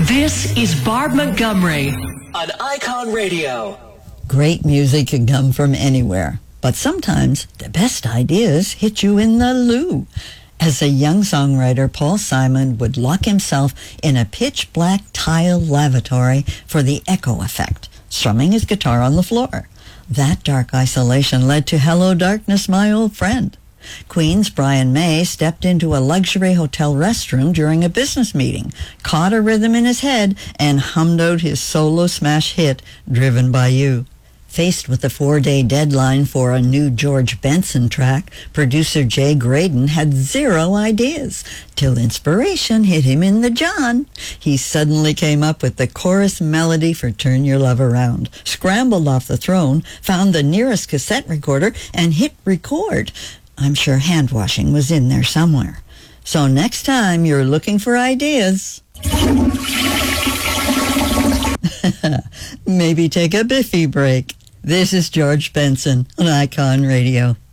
This is Barb Montgomery on Icon Radio. Great music can come from anywhere, but sometimes the best ideas hit you in the loo. As a young songwriter, Paul Simon would lock himself in a pitch-black tile lavatory for the echo effect, strumming his guitar on the floor. That dark isolation led to Hello Darkness, My Old Friend. Queen's Brian May stepped into a luxury hotel restroom during a business meeting, caught a rhythm in his head, and hummed out his solo smash hit, Driven by You. Faced with a 4-day deadline for a new George Benson track, producer Jay Graydon had zero ideas, till inspiration hit him in the john. He suddenly came up with the chorus melody for Turn Your Love Around, scrambled off the throne, found the nearest cassette recorder, and hit record. I'm sure hand washing was in there somewhere. So next time you're looking for ideas, maybe take a Biffy break. This is George Benson on Icon Radio.